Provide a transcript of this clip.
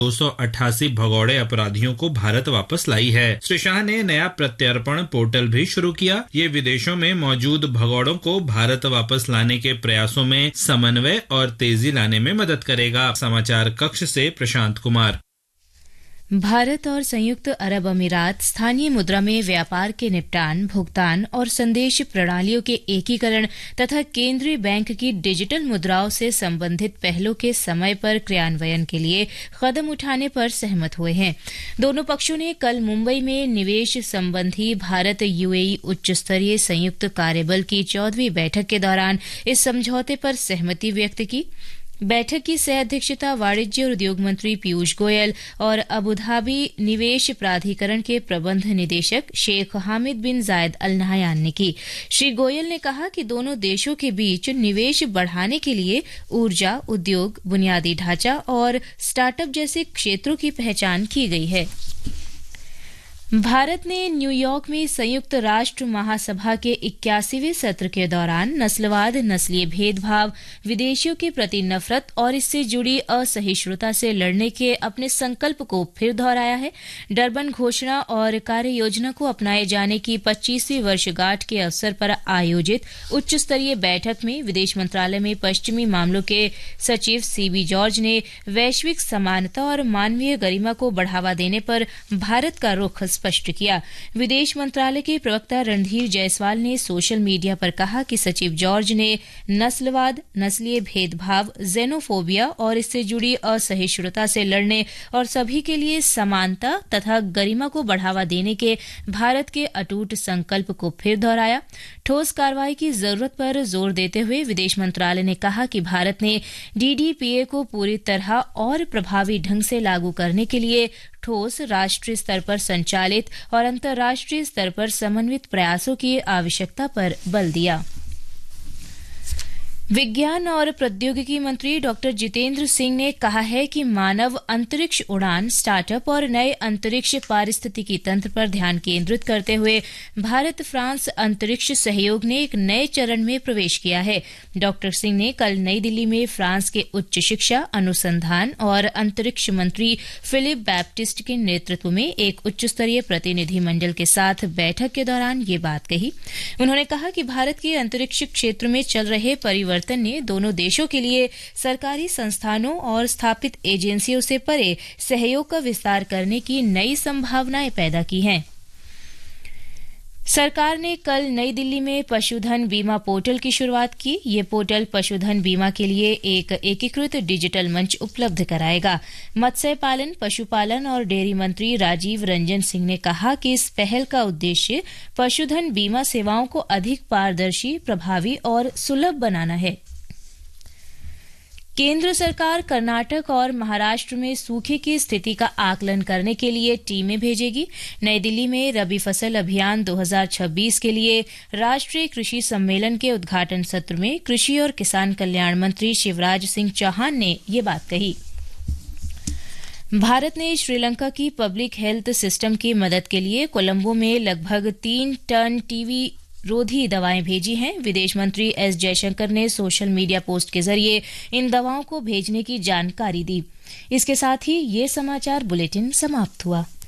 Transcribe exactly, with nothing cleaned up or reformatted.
दो सौ अट्ठासी भगौड़े अपराधियों को भारत वापस लाई है। श्री शाह ने नया प्रत्यर्पण पोर्टल भी शुरू किया। ये विदेशों में मौजूद भगौड़ों को भारत वापस लाने के प्रयासों में समन्वय और तेजी लाने में मदद करेगा। समाचार कक्ष से प्रशांत कुमार। भारत और संयुक्त अरब अमीरात स्थानीय मुद्रा में व्यापार के निपटान, भुगतान और संदेश प्रणालियों के एकीकरण तथा केंद्रीय बैंक की डिजिटल मुद्राओं से संबंधित पहलों के समय पर क्रियान्वयन के लिए कदम उठाने पर सहमत हुए हैं। दोनों पक्षों ने कल मुंबई में निवेश संबंधी भारत यूएई उच्च स्तरीय संयुक्त कार्यबल की चौदहवीं बैठक के दौरान इस समझौते पर सहमति व्यक्त की। बैठक की सह अध्यक्षता वाणिज्य और उद्योग मंत्री पीयूष गोयल और अबुधाबी निवेश प्राधिकरण के प्रबंध निदेशक शेख हामिद बिन जायद अल नहयान ने की। श्री गोयल ने कहा कि दोनों देशों के बीच निवेश बढ़ाने के लिए ऊर्जा, उद्योग, बुनियादी ढांचा और स्टार्टअप जैसे क्षेत्रों की पहचान की गई है। भारत ने न्यूयॉर्क में संयुक्त राष्ट्र महासभा के इक्यासीवें सत्र के दौरान नस्लवाद, नस्लीय भेदभाव, विदेशियों के प्रति नफरत और इससे जुड़ी असहिष्णुता से लड़ने के अपने संकल्प को फिर दोहराया है। डरबन घोषणा और कार्य योजना को अपनाए जाने की पच्चीसवीं वर्षगांठ के अवसर पर आयोजित उच्च स्तरीय बैठक में विदेश मंत्रालय में पश्चिमी मामलों के सचिव सीबी जॉर्ज ने वैश्विक समानता और मानवीय गरिमा को बढ़ावा देने पर भारत का रुख स्पष्ट किया। विदेश मंत्रालय के प्रवक्ता रणधीर जायसवाल ने सोशल मीडिया पर कहा कि सचिव जॉर्ज ने नस्लवाद, नस्लीय भेदभाव, जेनोफोबिया और इससे जुड़ी असहिष्णुता से लड़ने और सभी के लिए समानता तथा गरिमा को बढ़ावा देने के भारत के अटूट संकल्प को फिर दोहराया। ठोस कार्रवाई की जरूरत पर जोर देते हुए विदेश मंत्रालय ने कहा कि भारत ने डीडीपीए को पूरी तरह और प्रभावी ढंग से लागू करने के लिए ठोस राष्ट्रीय स्तर पर संचालित और अंतर्राष्ट्रीय स्तर पर समन्वित प्रयासों की आवश्यकता पर बल दिया। विज्ञान और प्रौद्योगिकी मंत्री डॉक्टर जितेंद्र सिंह ने कहा है कि मानव अंतरिक्ष उड़ान, स्टार्टअप और नए अंतरिक्ष पारिस्थितिकी तंत्र पर ध्यान केंद्रित करते हुए भारत फ्रांस अंतरिक्ष सहयोग ने एक नए चरण में प्रवेश किया है। डॉक्टर सिंह ने कल नई दिल्ली में फ्रांस के उच्च शिक्षा, अनुसंधान और अंतरिक्ष मंत्री फिलिप बैप्टिस्ट के नेतृत्व में एक उच्च स्तरीय प्रतिनिधिमंडल के साथ बैठक के दौरान ये बात कही। उन्होंने कहा कि भारत के अंतरिक्ष क्षेत्र में चल रहे परिवर्तन ने दोनों देशों के लिए सरकारी संस्थानों और स्थापित एजेंसियों से परे सहयोग का विस्तार करने की नई संभावनाएं पैदा की हैं। सरकार ने कल नई दिल्ली में पशुधन बीमा पोर्टल की शुरुआत की। ये पोर्टल पशुधन बीमा के लिए एक एकीकृत डिजिटल मंच उपलब्ध कराएगा। मत्स्य पालन, पशुपालन और डेयरी मंत्री राजीव रंजन सिंह ने कहा कि इस पहल का उद्देश्य पशुधन बीमा सेवाओं को अधिक पारदर्शी, प्रभावी और सुलभ बनाना है। केंद्र सरकार कर्नाटक और महाराष्ट्र में सूखे की स्थिति का आकलन करने के लिए टीमें भेजेगी। नई दिल्ली में रबी फसल अभियान दो हज़ार छब्बीस के लिए राष्ट्रीय कृषि सम्मेलन के उद्घाटन सत्र में कृषि और किसान कल्याण मंत्री शिवराज सिंह चौहान ने ये बात कही। भारत ने श्रीलंका की पब्लिक हेल्थ सिस्टम की मदद के लिए कोलंबो में लगभग तीन टन टीबी रोधी दवाएं भेजी हैं। विदेश मंत्री एस जयशंकर ने सोशल मीडिया पोस्ट के जरिए इन दवाओं को भेजने की जानकारी दी। इसके साथ ही ये समाचार बुलेटिन समाप्त हुआ।